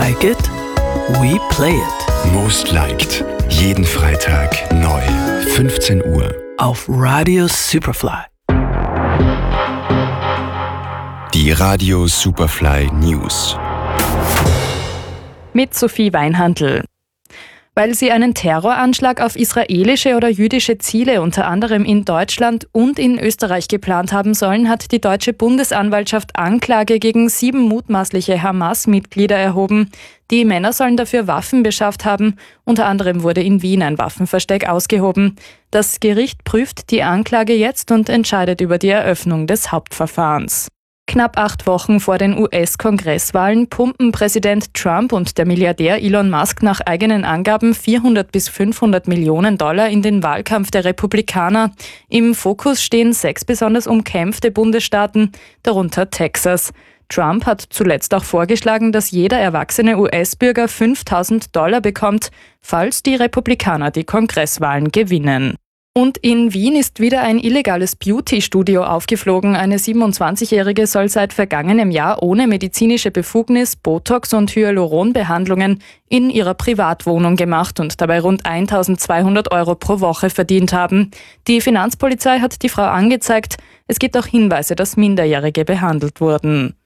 Like it? We play it. Most Liked. Jeden Freitag neu. 15 Uhr. Auf Radio Superfly. Die Radio Superfly News. Mit Sophie Weinhandl. Weil sie einen Terroranschlag auf israelische oder jüdische Ziele unter anderem in Deutschland und in Österreich geplant haben sollen, hat die deutsche Bundesanwaltschaft Anklage gegen 7 mutmaßliche Hamas-Mitglieder erhoben. Die Männer sollen dafür Waffen beschafft haben. Unter anderem wurde in Wien ein Waffenversteck ausgehoben. Das Gericht prüft die Anklage jetzt und entscheidet über die Eröffnung des Hauptverfahrens. Knapp 8 Wochen vor den US-Kongresswahlen pumpen Präsident Trump und der Milliardär Elon Musk nach eigenen Angaben 400 bis 500 Millionen Dollar in den Wahlkampf der Republikaner. Im Fokus stehen 6 besonders umkämpfte Bundesstaaten, darunter Texas. Trump hat zuletzt auch vorgeschlagen, dass jeder erwachsene US-Bürger 5.000 Dollar bekommt, falls die Republikaner die Kongresswahlen gewinnen. Und in Wien ist wieder ein illegales Beauty-Studio aufgeflogen. Eine 27-Jährige soll seit vergangenem Jahr ohne medizinische Befugnis Botox- und Hyaluronbehandlungen in ihrer Privatwohnung gemacht und dabei rund 1.200 Euro pro Woche verdient haben. Die Finanzpolizei hat die Frau angezeigt. Es gibt auch Hinweise, dass Minderjährige behandelt wurden.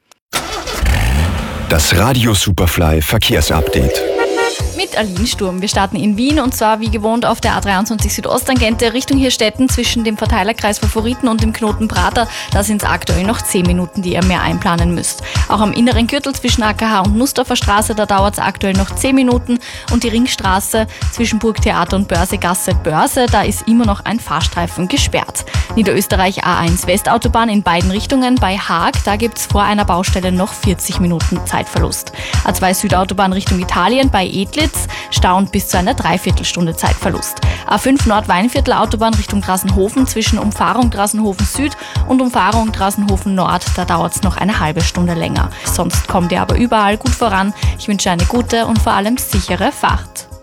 Das Radio Superfly Verkehrsupdate. Mit Aline Sturm. Wir starten in Wien und zwar wie gewohnt auf der A23 Südosttangente Richtung Hirstetten zwischen dem Verteilerkreis Favoriten und dem Knoten Prater. Da sind es aktuell noch 10 Minuten, die ihr mehr einplanen müsst. Auch am inneren Gürtel zwischen AKH und Nussdorfer Straße, da dauert es aktuell noch 10 Minuten. Und die Ringstraße zwischen Burgtheater und Börsegasse Börse, da ist immer noch ein Fahrstreifen gesperrt. Niederösterreich A1 Westautobahn in beiden Richtungen bei Haag, da gibt es vor einer Baustelle noch 40 Minuten Zeitverlust. A2 Südautobahn Richtung Italien bei Edlitz staunt bis zu einer Dreiviertelstunde Zeitverlust. A5 Nordweinviertel Autobahn Richtung Drassenhofen zwischen Umfahrung Drassenhofen Süd und Umfahrung Drassenhofen Nord, da dauert es noch eine halbe Stunde länger. Sonst kommt ihr aber überall gut voran. Ich wünsche eine gute und vor allem sichere Fahrt.